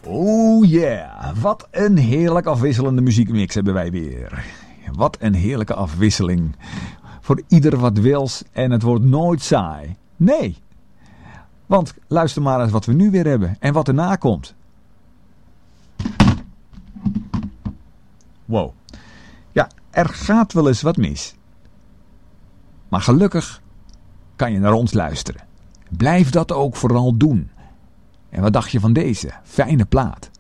Oh yeah, wat een heerlijk afwisselende muziekmix hebben wij weer. Wat een heerlijke afwisseling. Voor ieder wat wils en het wordt nooit saai. Nee, want luister maar eens wat we nu weer hebben en wat erna komt. Wow, ja, er gaat wel eens wat mis. Maar gelukkig kan je naar ons luisteren. Blijf dat ook vooral doen. En wat dacht je van deze fijne plaat?